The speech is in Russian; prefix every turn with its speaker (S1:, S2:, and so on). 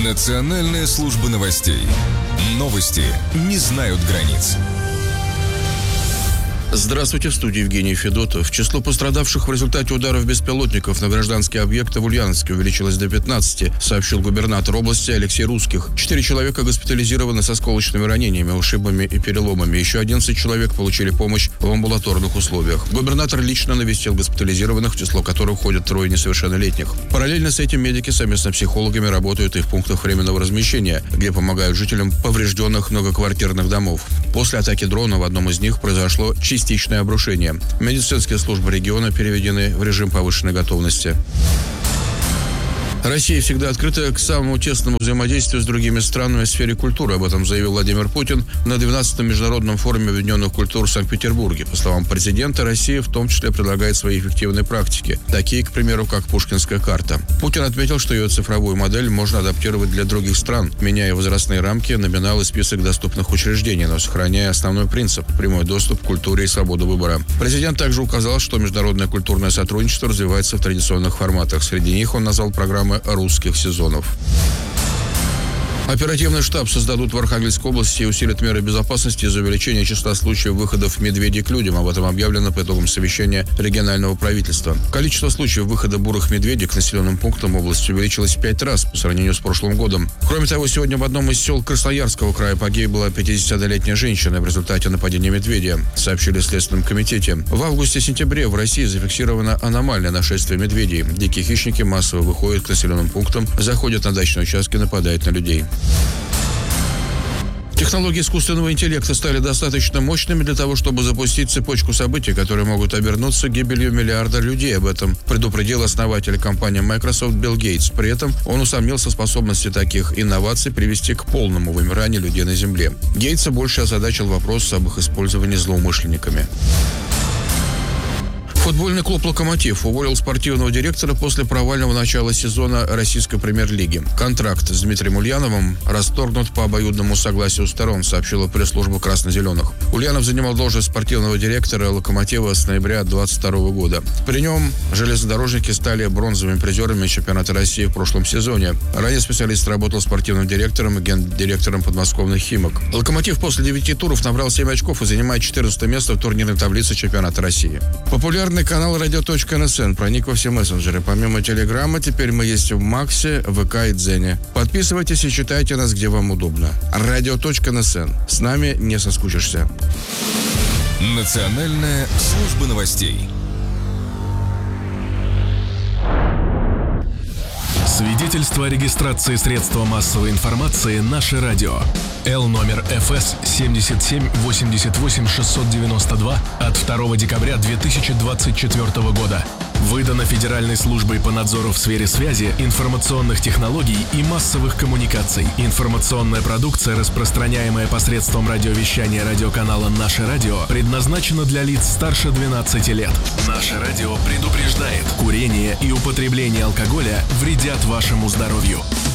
S1: Национальная служба новостей. Новости не знают границ.
S2: Здравствуйте, в студии Евгений Федотов. Число пострадавших в результате ударов беспилотников на гражданские объекты в Ульяновске увеличилось до 15, сообщил губернатор области Алексей Русских. 4 человека госпитализированы с осколочными ранениями, ушибами и переломами. Еще 11 человек получили помощь в амбулаторных условиях. Губернатор лично навестил госпитализированных, в число которых входят 3 несовершеннолетних. Параллельно с этим медики совместно с психологами работают и в пунктах временного размещения, где помогают жителям поврежденных многоквартирных домов. После атаки дрона в одном из них произошло частичное обрушение. Медицинские службы региона переведены в режим повышенной готовности. Россия всегда открыта к самому тесному взаимодействию с другими странами в сфере культуры. Об этом заявил Владимир Путин на 12-м международном форуме объединенных культур в Санкт-Петербурге. По словам президента, Россия в том числе предлагает свои эффективные практики, такие, к примеру, как Пушкинская карта. Путин отметил, что ее цифровую модель можно адаптировать для других стран, меняя возрастные рамки, номинал и список доступных учреждений, но сохраняя основной принцип – прямой доступ к культуре и свободу выбора. Президент также указал, что международное культурное сотрудничество развивается в традиционных форматах. Среди них он назвал программы русских сезонов. Оперативный штаб создадут в Архангельской области и усилят меры безопасности из-за увеличения числа случаев выходов медведей к людям. Об этом объявлено по итогам совещания регионального правительства. Количество случаев выхода бурых медведей к населенным пунктам области увеличилось в 5 раз по сравнению с прошлым годом. Кроме того, сегодня в одном из сел Красноярского края погибла 50-летняя женщина в результате нападения медведя, сообщили в Следственном комитете. В августе-сентябре в России зафиксировано аномальное нашествие медведей. Дикие хищники массово выходят к населенным пунктам, заходят на дачные участки, нападают на людей. Технологии искусственного интеллекта стали достаточно мощными для того, чтобы запустить цепочку событий, которые могут обернуться гибелью миллиарда людей. Об этом предупредил основатель компании Microsoft Билл Гейтс. При этом он усомнился в способности таких инноваций привести к полному вымиранию людей на Земле. Гейтса больше озадачил вопрос об их использовании злоумышленниками. Футбольный клуб «Локомотив» уволил спортивного директора после провального начала сезона российской премьер-лиги. Контракт с Дмитрием Ульяновым расторгнут по обоюдному согласию сторон, сообщила пресс-служба красно-зеленых. Ульянов занимал должность спортивного директора «Локомотива» с ноября 2022 года. При нем железнодорожники стали бронзовыми призерами чемпионата России в прошлом сезоне. Ранее специалист работал спортивным директором и гендиректором подмосковных «Химок». «Локомотив» после 9 туров набрал 7 очков и занимает 14 место в турнирной таблице чемпионата России. Популярный канал «Радио.НСН» проник во все мессенджеры. Помимо Телеграма, теперь мы есть в Максе, ВК и Дзене. Подписывайтесь и читайте нас, где вам удобно. «Радио.НСН». С нами не соскучишься.
S1: Национальная служба новостей.
S3: Свидетельство о регистрации средства массовой информации «Наше радио». Л номер ФС 7788692 от 2 декабря 2024 года. Выдано Федеральной службой по надзору в сфере связи, информационных технологий и массовых коммуникаций. Информационная продукция, распространяемая посредством радиовещания радиоканала «Наше радио», предназначена для лиц старше 12 лет. «Наше радио» предупреждает: курение и употребление алкоголя вредят вашему здоровью.